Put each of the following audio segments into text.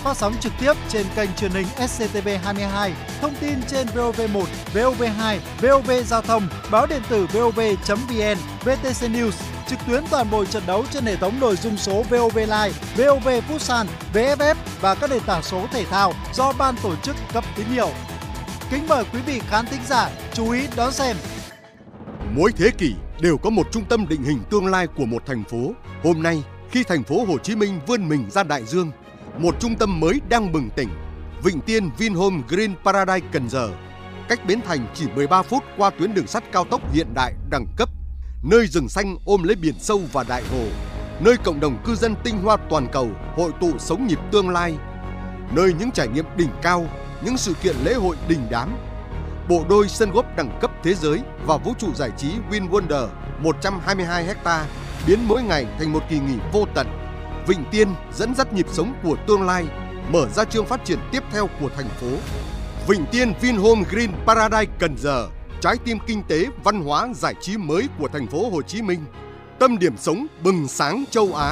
phát sóng trực tiếp trên kênh truyền hình SCTV22, thông tin trên VOV1, VOV2, VOV Giao thông, báo điện tử VOV.vn, VTC News, trực tuyến toàn bộ trận đấu trên hệ thống nội dung số VOV Live, VOV Futsal, VFF và các nền tảng số thể thao do ban tổ chức cấp tín hiệu. Kính mời quý vị khán thính giả chú ý đón xem. Mỗi thế kỷ đều có một trung tâm định hình tương lai của một thành phố. Hôm nay, khi thành phố Hồ Chí Minh vươn mình ra đại dương, một trung tâm mới đang bừng tỉnh. Vịnh Tiên Vinhome Green Paradise Cần Giờ, cách Bến Thành chỉ 13 phút qua tuyến đường sắt cao tốc hiện đại đẳng cấp. Nơi rừng xanh ôm lấy biển sâu và đại hồ, nơi cộng đồng cư dân tinh hoa toàn cầu hội tụ sống nhịp tương lai, nơi những trải nghiệm đỉnh cao, những sự kiện lễ hội đình đám. Bộ đôi sân golf đẳng cấp thế giới và vũ trụ giải trí Win Wonder 122 ha biến mỗi ngày thành một kỳ nghỉ vô tận. Vịnh Tiên dẫn dắt nhịp sống của tương lai, mở ra chương phát triển tiếp theo của thành phố. Vịnh Tiên Vinhome Green Paradise Cần Giờ, trái tim kinh tế, văn hóa, giải trí mới của thành phố Hồ Chí Minh, tâm điểm sống bừng sáng châu Á.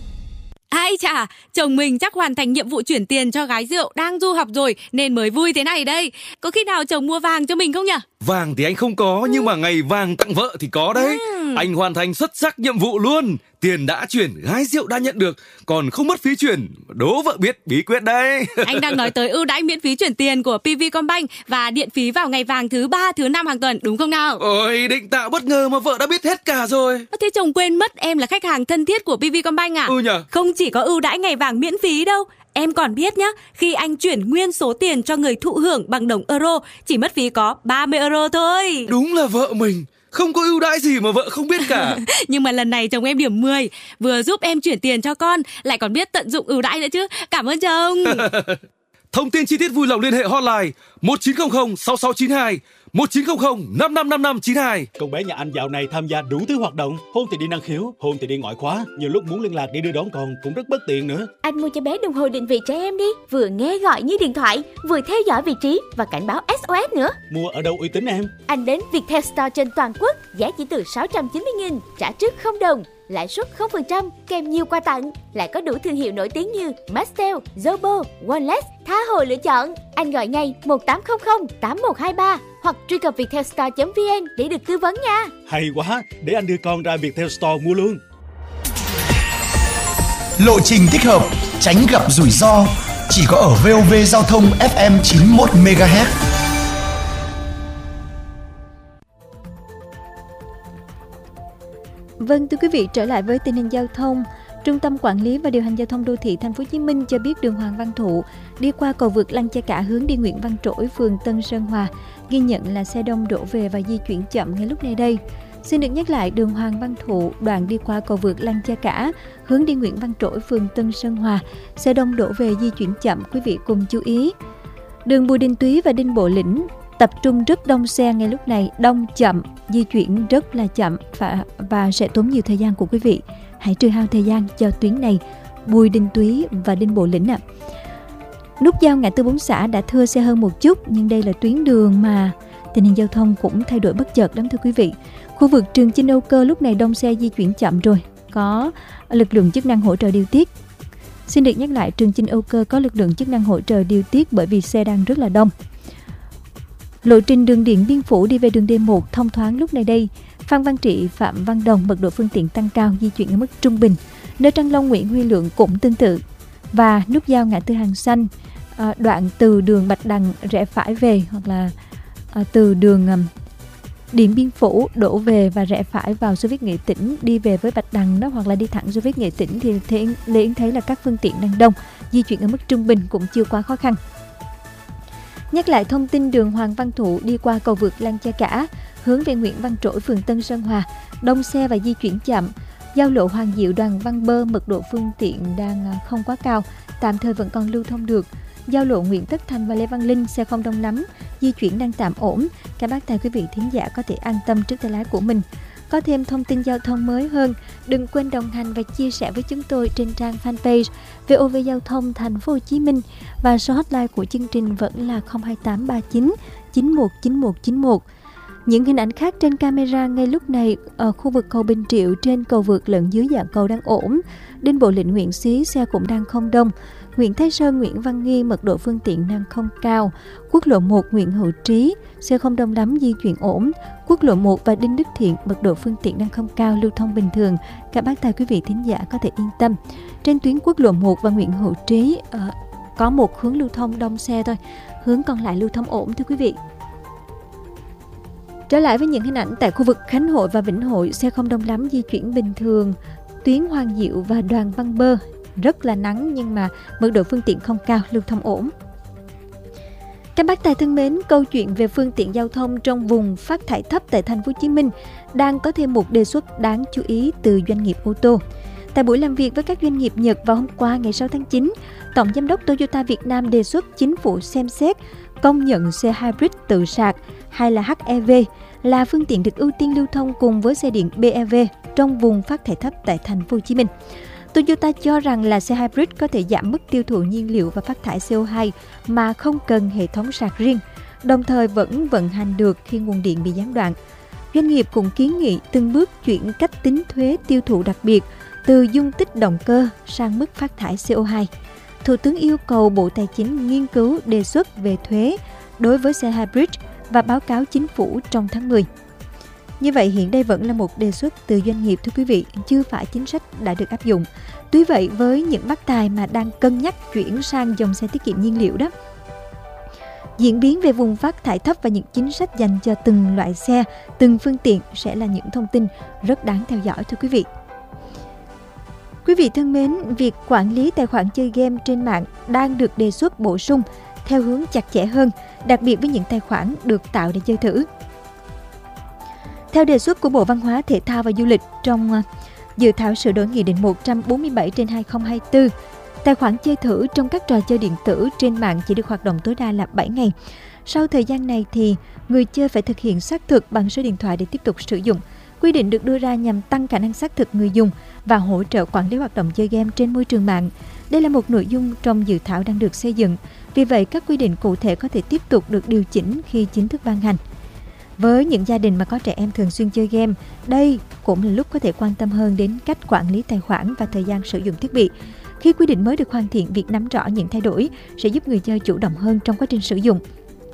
Ai chà, chồng mình chắc hoàn thành nhiệm vụ chuyển tiền cho gái rượu đang du học rồi nên mới vui thế này đây. Có khi nào chồng mua vàng cho mình không nhỉ? Vàng thì anh không có, nhưng mà ngày vàng tặng vợ thì có đấy. Anh hoàn thành xuất sắc nhiệm vụ luôn. Tiền đã chuyển, gái rượu đã nhận được, còn không mất phí chuyển. Đố vợ biết bí quyết đây. Anh đang nói tới ưu đãi miễn phí chuyển tiền của PVcombank và điện phí vào ngày vàng thứ 3, thứ 5 hàng tuần, đúng không nào? Ôi, định tạo bất ngờ mà vợ đã biết hết cả rồi. Thế chồng quên mất em là khách hàng thân thiết của PVcombank à? Nhờ. Không chỉ có ưu đãi ngày vàng miễn phí đâu. Em còn biết nhá, khi anh chuyển nguyên số tiền cho người thụ hưởng bằng đồng euro, chỉ mất phí có 30 euro thôi. Đúng là vợ mình. Không có ưu đãi gì mà vợ không biết cả. Nhưng mà lần này chồng em điểm 10, vừa giúp em chuyển tiền cho con, lại còn biết tận dụng ưu đãi nữa chứ. Cảm ơn chồng. Thông tin chi tiết vui lòng liên hệ hotline 1900 6692 1900 555592. Con bé nhà anh dạo này tham gia đủ thứ hoạt động, hôn thì đi năng khiếu, hôn thì đi ngoại khóa, nhiều lúc muốn liên lạc để đưa đón con cũng rất bất tiện nữa. Anh mua cho bé đồng hồ định vị trẻ em đi, vừa nghe gọi như điện thoại, vừa theo dõi vị trí và cảnh báo SOS nữa. Mua ở đâu uy tín em? Anh đến Viettel Store trên toàn quốc, giá chỉ từ 690.000, trả trước 0 đồng, lãi suất 0%, kèm nhiều quà tặng, lại có đủ thương hiệu nổi tiếng như Mastel, Zobo, Wallace, tha hồ lựa chọn. Anh gọi ngay 1800 8123 hoặc truy cập viettelstore.vn để được tư vấn nha. Hay quá, để anh đưa con ra Viettel Store mua luôn. Lộ trình thích hợp, tránh gặp rủi ro, chỉ có ở VOV Giao thông FM 91 MHz. Vâng, thưa quý vị, trở lại với tình hình giao thông. Trung tâm Quản lý và Điều hành Giao thông Đô thị Thành phố Hồ Chí Minh cho biết đường Hoàng Văn Thụ đi qua cầu vượt Lăng Cha Cả hướng đi Nguyễn Văn Trỗi, phường Tân Sơn Hòa, ghi nhận là xe đông đổ về và di chuyển chậm ngay lúc này đây. Xin được nhắc lại, đường Hoàng Văn Thụ đoạn đi qua cầu vượt Lăng Cha Cả hướng đi Nguyễn Văn Trỗi, phường Tân Sơn Hòa, xe đông đổ về di chuyển chậm, quý vị cùng chú ý. Đường Bùi Đình Túy và Đinh Bộ Lĩnh tập trung rất đông xe ngay lúc này, đông chậm, di chuyển rất là chậm và sẽ tốn nhiều thời gian của quý vị. Hãy trừ hao thời gian cho tuyến này, Bùi Đình Túy và Đinh Bộ Lĩnh ạ. Nút giao ngã tư 4 xã đã thưa xe hơn một chút, nhưng đây là tuyến đường mà tình hình giao thông cũng thay đổi bất chợt lắm thưa quý vị. Khu vực Trường Chinh Âu Cơ lúc này đông xe di chuyển chậm rồi, có lực lượng chức năng hỗ trợ điều tiết. Xin được nhắc lại, Trường Chinh Âu Cơ có lực lượng chức năng hỗ trợ điều tiết bởi vì xe đang rất là đông. Lộ trình đường Điện Biên Phủ đi về đường D1 thông thoáng lúc này đây. Phan Văn Trị, Phạm Văn Đồng mật độ phương tiện tăng cao, di chuyển ở mức trung bình. Nơi Trang Long, Nguyễn Huy Lượng cũng tương tự. Và nút giao ngã tư Hàng Xanh, đoạn từ đường Bạch Đằng rẽ phải về, hoặc là từ đường Điện Biên Phủ đổ về và rẽ phải vào Xô Viết Nghệ Tĩnh đi về với Bạch Đằng đó, hoặc là đi thẳng Xô Viết Nghệ Tĩnh thì Lê Yến thấy là các phương tiện đang đông, di chuyển ở mức trung bình cũng chưa quá khó khăn. Nhắc lại thông tin đường Hoàng Văn Thụ đi qua cầu vượt Lăng Cha Cả hướng về Nguyễn Văn Trỗi, phường Tân Sơn Hòa, đông xe và di chuyển chậm. Giao lộ Hoàng Diệu, Đoàn Văn Bơ mật độ phương tiện đang không quá cao, tạm thời vẫn còn lưu thông được. Giao lộ Nguyễn Tất Thành và Lê Văn Linh xe không đông lắm, di chuyển đang tạm ổn. Các bác tài quý vị thính giả có thể an tâm trước tay lái của mình. Có thêm thông tin giao thông mới hơn, đừng quên đồng hành và chia sẻ với chúng tôi trên trang fanpage VOV Giao thông Thành phố Hồ Chí Minh, và số hotline của chương trình vẫn là 02839 919191. Những hình ảnh khác trên camera ngay lúc này ở khu vực cầu Bình Triệu, trên cầu vượt lẫn dưới dạng cầu đang ổn. Đinh Bộ Lĩnh, Nguyễn Xí xe cũng đang không đông. Nguyễn Thái Sơn, Nguyễn Văn Nghi mật độ phương tiện đang không cao. Quốc lộ 1 Nguyễn Hữu Trí, xe không đông lắm, di chuyển ổn. Quốc lộ 1 và Đinh Đức Thiện mật độ phương tiện đang không cao, lưu thông bình thường. Các bác tài quý vị thính giả có thể yên tâm. Trên tuyến quốc lộ 1 và Nguyễn Hữu Trí có một hướng lưu thông đông xe thôi, hướng còn lại lưu thông ổn thưa quý vị. Trở lại với những hình ảnh tại khu vực Khánh Hội và Vĩnh Hội, xe không đông lắm, di chuyển bình thường. Tuyến Hoàng Diệu và Đoàn Văn Bơ rất là nắng nhưng mà mật độ phương tiện không cao, lưu thông ổn. Các bác tài thân mến, câu chuyện về phương tiện giao thông trong vùng phát thải thấp tại thành phố Hồ Chí Minh đang có thêm một đề xuất đáng chú ý từ doanh nghiệp ô tô. Tại buổi làm việc với các doanh nghiệp Nhật vào hôm qua ngày 6 tháng 9, Tổng giám đốc Toyota Việt Nam đề xuất chính phủ xem xét công nhận xe hybrid tự sạc hay là HEV là phương tiện được ưu tiên lưu thông cùng với xe điện BEV trong vùng phát thải thấp tại thành phố Hồ Chí Minh. Toyota cho rằng là xe hybrid có thể giảm mức tiêu thụ nhiên liệu và phát thải CO2 mà không cần hệ thống sạc riêng, đồng thời vẫn vận hành được khi nguồn điện bị gián đoạn. Doanh nghiệp cũng kiến nghị từng bước chuyển cách tính thuế tiêu thụ đặc biệt từ dung tích động cơ sang mức phát thải CO2. Thủ tướng yêu cầu Bộ Tài chính nghiên cứu đề xuất về thuế đối với xe hybrid và báo cáo chính phủ trong tháng 10. Như vậy hiện đây vẫn là một đề xuất từ doanh nghiệp thưa quý vị, chưa phải chính sách đã được áp dụng. Tuy vậy với những bác tài mà đang cân nhắc chuyển sang dòng xe tiết kiệm nhiên liệu đó, diễn biến về vùng phát thải thấp và những chính sách dành cho từng loại xe, từng phương tiện sẽ là những thông tin rất đáng theo dõi thưa quý vị. Quý vị thân mến, việc quản lý tài khoản chơi game trên mạng đang được đề xuất bổ sung theo hướng chặt chẽ hơn, đặc biệt với những tài khoản được tạo để chơi thử. Theo đề xuất của Bộ Văn hóa, Thể thao và Du lịch trong dự thảo sửa đổi Nghị định 147/2024, tài khoản chơi thử trong các trò chơi điện tử trên mạng chỉ được hoạt động tối đa là 7 ngày. Sau thời gian này thì người chơi phải thực hiện xác thực bằng số điện thoại để tiếp tục sử dụng. Quy định được đưa ra nhằm tăng khả năng xác thực người dùng và hỗ trợ quản lý hoạt động chơi game trên môi trường mạng. Đây là một nội dung trong dự thảo đang được xây dựng. Vì vậy, các quy định cụ thể có thể tiếp tục được điều chỉnh khi chính thức ban hành. Với những gia đình mà có trẻ em thường xuyên chơi game, đây cũng là lúc có thể quan tâm hơn đến cách quản lý tài khoản và thời gian sử dụng thiết bị. Khi quy định mới được hoàn thiện, việc nắm rõ những thay đổi sẽ giúp người chơi chủ động hơn trong quá trình sử dụng.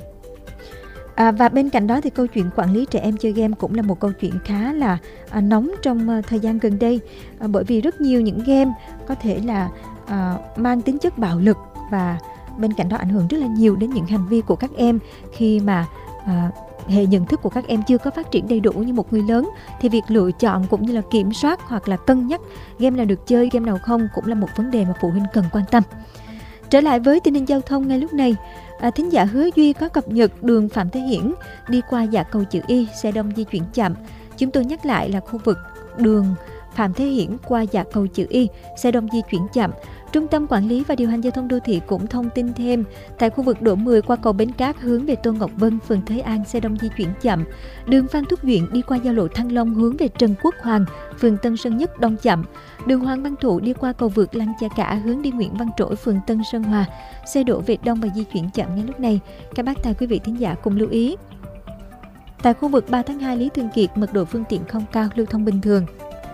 Và bên cạnh đó thì câu chuyện quản lý trẻ em chơi game cũng là một câu chuyện khá là nóng trong thời gian gần đây, bởi vì rất nhiều những game có thể là mang tính chất bạo lực và bên cạnh đó ảnh hưởng rất là nhiều đến những hành vi của các em khi mà hệ nhận thức của các em chưa có phát triển đầy đủ như một người lớn, thì việc lựa chọn cũng như là kiểm soát hoặc là cân nhắc game nào được chơi, game nào không cũng là một vấn đề mà phụ huynh cần quan tâm. Trở lại với tình hình giao thông ngay lúc này, thính giả Hứa Duy có cập nhật đường Phạm Thế Hiển đi qua dạ cầu chữ Y, xe đông di chuyển chậm. Chúng tôi nhắc lại là khu vực đường Phạm Thế Hiển qua dạ cầu chữ Y, xe đông di chuyển chậm. Trung tâm Quản lý và Điều hành Giao thông Đô thị cũng thông tin thêm, tại khu vực Đỗ 10 qua cầu Bến Cát hướng về Tôn Ngọc Vân, phường Thới An, xe đông di chuyển chậm. Đường Phan Thúc Duyện đi qua giao lộ Thăng Long hướng về Trần Quốc Hoàng, phường Tân Sơn Nhất, đông chậm. Đường Hoàng Văn Thụ đi qua cầu vượt Lăng Cha Cả hướng đi Nguyễn Văn Trỗi, phường Tân Sơn Hòa, xe đổ về đông và di chuyển chậm ngay lúc này. Các bác tài quý vị thính giả cùng lưu ý. Tại khu vực 3 tháng 2 Lý Thường Kiệt, mật độ phương tiện không cao, lưu thông bình thường.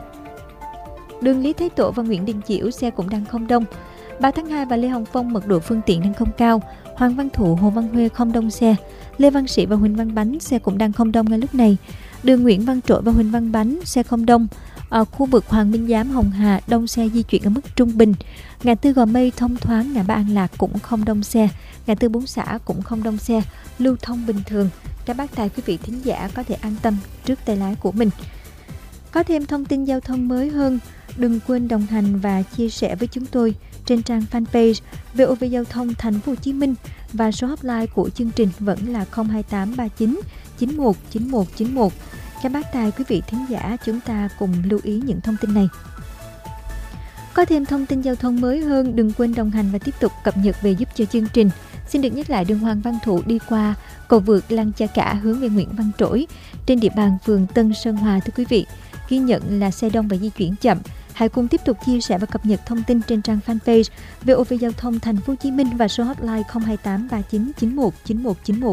Đường Lý Thái Tổ và Nguyễn Đình Chiểu, xe cũng đang không đông. 3 tháng 2 và Lê Hồng Phong, mật độ phương tiện đang không cao. Hoàng Văn Thụ, Hồ Văn Huê không đông xe. Lê Văn Sĩ và Huỳnh Văn Bánh, xe cũng đang không đông ngay lúc này. Đường Nguyễn Văn Trỗi và Huỳnh Văn Bánh, xe không đông. Ở khu vực Hoàng Minh Giám, Hồng Hà, đông xe di chuyển ở mức trung bình. Ngã tư Gò Mây thông thoáng, ngã ba An Lạc cũng không đông xe. Ngã tư Bốn Xã cũng không đông xe, lưu thông bình thường. Các bác tài quý vị thính giả có thể an tâm trước tay lái của mình. Có thêm thông tin giao thông mới hơn, đừng quên đồng hành và chia sẻ với chúng tôi trên trang fanpage VOV Giao thông Thành phố Hồ Chí Minh, và số hotline của chương trình vẫn là 02839 919191. Các bác tài quý vị thính giả, chúng ta cùng lưu ý những thông tin này. Có thêm thông tin giao thông mới hơn, đừng quên đồng hành và tiếp tục cập nhật về giúp cho chương trình. Xin được nhắc lại đường Hoàng Văn Thụ đi qua cầu vượt Lăng Cha Cả hướng về Nguyễn Văn Trỗi trên địa bàn phường Tân Sơn Hòa thưa quý vị. Ghi nhận là xe đông và di chuyển chậm. Hãy cùng tiếp tục chia sẻ và cập nhật thông tin trên trang fanpage VOV Giao thông Thành phố Hồ Chí Minh và số hotline 02839 919191.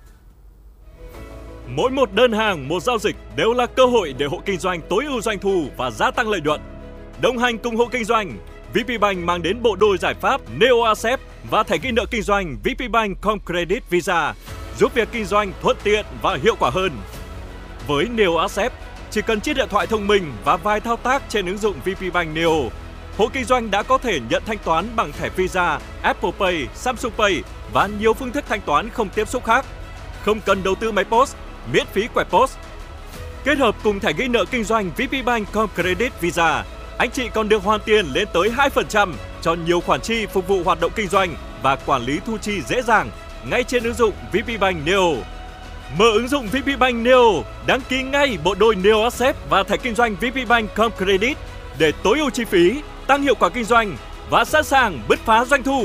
Mỗi một đơn hàng, một giao dịch đều là cơ hội để hộ kinh doanh tối ưu doanh thu và gia tăng lợi nhuận. Đồng hành cùng hộ kinh doanh, VPBank mang đến bộ đôi giải pháp Neo Accept và thẻ ghi nợ kinh doanh VPBank Comcredit Visa, giúp việc kinh doanh thuận tiện và hiệu quả hơn. Với Neo Accept, chỉ cần chiếc điện thoại thông minh và vài thao tác trên ứng dụng VPBank Neo, hộ kinh doanh đã có thể nhận thanh toán bằng thẻ Visa, Apple Pay, Samsung Pay và nhiều phương thức thanh toán không tiếp xúc khác. Không cần đầu tư máy POS, miễn phí quẹt POS. Kết hợp cùng thẻ ghi nợ kinh doanh VPBank Comcredit Visa, anh chị còn được hoàn tiền lên tới 2% cho nhiều khoản chi phục vụ hoạt động kinh doanh và quản lý thu chi dễ dàng ngay trên ứng dụng VPBank Neo. Mở ứng dụng VPBank Neo, đăng ký ngay bộ đôi Neo Accept và thẻ kinh doanh VPBank Comcredit để tối ưu chi phí, tăng hiệu quả kinh doanh và sẵn sàng bứt phá doanh thu.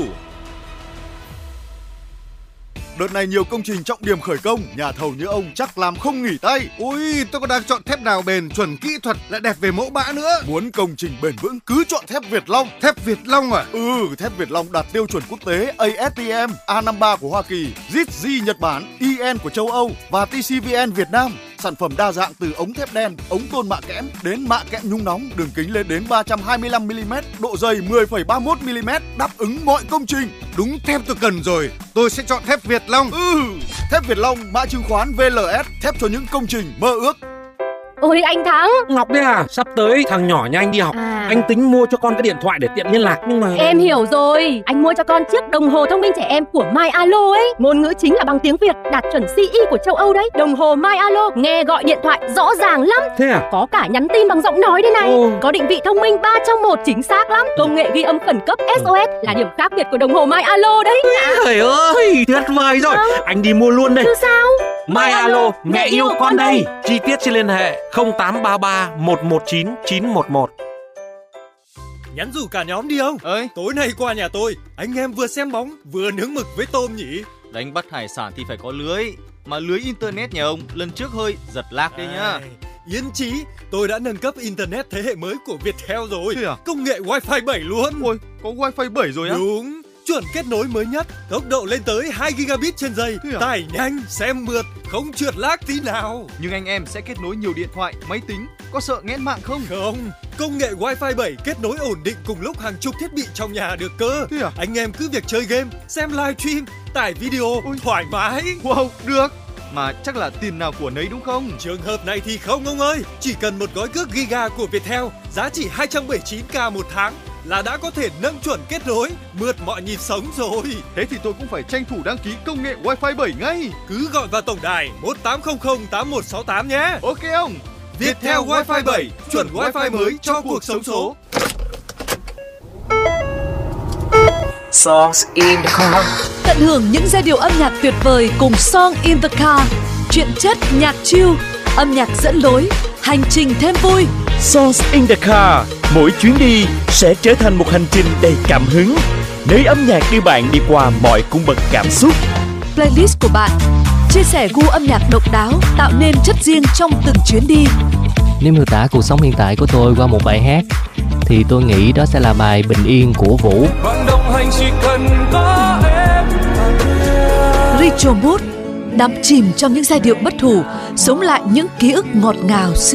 Đợt này nhiều công trình trọng điểm khởi công, nhà thầu như ông chắc làm không nghỉ tay. Ui, tôi còn đang chọn thép nào bền, chuẩn kỹ thuật, lại đẹp về mẫu mã nữa. Muốn công trình bền vững cứ chọn thép Việt Long. Thép Việt Long à? Thép Việt Long đạt tiêu chuẩn quốc tế ASTM, A53 của Hoa Kỳ, JITG Nhật Bản, EN của châu Âu và TCVN Việt Nam. Sản phẩm đa dạng từ ống thép đen, ống tôn mạ kẽm đến mạ kẽm nhung nóng, đường kính lên đến 325mm, độ dày 10,31mm, đáp ứng mọi công trình. Đúng thép tôi cần rồi, tôi sẽ chọn thép Việt Long. Thép Việt Long, mã chứng khoán VLS, thép cho những công trình mơ ước. Ôi anh Thắng. Ngọc đây à? Sắp tới thằng nhỏ nhà anh đi học, anh tính mua cho con cái điện thoại để tiện liên lạc nhưng mà... Em hiểu rồi, anh mua cho con chiếc đồng hồ thông minh trẻ em của My Alo ấy. Ngôn ngữ chính là bằng tiếng Việt, đạt chuẩn CE của châu Âu đấy. Đồng hồ My Alo nghe gọi điện thoại rõ ràng lắm. Thế à? Có cả nhắn tin bằng giọng nói đây này. Có định vị thông minh 3 trong 1 chính xác lắm. Công nghệ ghi âm khẩn cấp SOS là điểm khác biệt của đồng hồ My Alo đấy. Trời ơi, tuyệt vời rồi. Anh đi mua luôn đây. Chứ sao? My Alo, mẹ yêu con đây. Chi tiết xin liên hệ 0833 119 911. Nhắn rủ cả nhóm đi không? Tối nay qua nhà tôi, anh em vừa xem bóng vừa nướng mực với tôm nhỉ. Đánh bắt hải sản thì phải có lưới, mà lưới internet nhà ông lần trước hơi giật lag đấy nhá. Yên chí, tôi đã nâng cấp internet thế hệ mới của Viettel rồi. Công nghệ Wi-Fi 7 luôn. Ôi, có Wi-Fi 7 rồi á? Đúng, chuẩn kết nối mới nhất, tốc độ lên tới 2 gigabit trên giây, tải nhanh, xem mượt, không trượt lag tí nào. Nhưng anh em sẽ kết nối nhiều điện thoại, máy tính, có sợ nghẽn mạng không? Không, công nghệ Wi-Fi 7 kết nối ổn định cùng lúc hàng chục thiết bị trong nhà được cơ. Anh em cứ việc chơi game, xem live stream, tải video, thoải mái. Wow, được. Mà chắc là tiền nào của nấy đúng không? Trường hợp này thì không ông ơi. Chỉ cần một gói cước Giga của Viettel, giá chỉ 279k một tháng là đã có thể nâng chuẩn kết nối, mượt mọi nhịp sống rồi. Thế thì tôi cũng phải tranh thủ đăng ký công nghệ Wi-Fi 7 ngay. Cứ gọi vào tổng đài 1800 8168 nhé. Ok ông. Viettel Wi-Fi 7, chuẩn Wi-Fi mới cho cuộc sống số. Songs in the car. Tận hưởng những giai điệu âm nhạc tuyệt vời cùng Song in the car. Truyện chất nhạc chill, âm nhạc dẫn lối, hành trình thêm vui. Songs in the car, mỗi chuyến đi sẽ trở thành một hành trình đầy cảm hứng, nơi âm nhạc đưa bạn đi qua mọi cung bậc cảm xúc. Playlist của bạn chia sẻ gu âm nhạc độc đáo, tạo nên chất riêng trong từng chuyến đi. Nếu miêu tả cuộc sống hiện tại của tôi qua một bài hát thì tôi nghĩ đó sẽ là bài Bình Yên của Vũ. Bạn đồng hành chỉ cần có em. Ritual Mood đắm chìm trong những giai điệu bất hủ, sống lại những ký ức ngọt ngào xưa.